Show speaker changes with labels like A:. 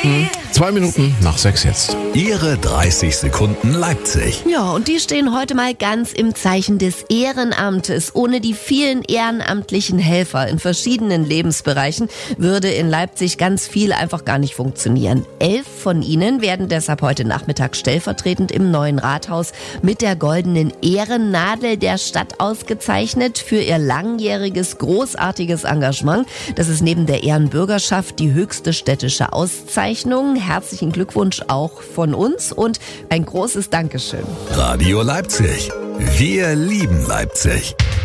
A: 2:02 jetzt.
B: Ihre 30 Sekunden Leipzig.
C: Ja, und die stehen heute mal ganz im Zeichen des Ehrenamtes. Ohne die vielen ehrenamtlichen Helfer in verschiedenen Lebensbereichen würde in Leipzig ganz viel einfach gar nicht funktionieren. 11 von ihnen werden deshalb heute Nachmittag stellvertretend im neuen Rathaus mit der goldenen Ehrennadel der Stadt ausgezeichnet für ihr langjähriges, großartiges Engagement. Das ist neben der Ehrenbürgerschaft die höchste städtische Auszeichnung. Herzlichen Glückwunsch auch von uns und ein großes Dankeschön.
B: Radio Leipzig. Wir lieben Leipzig.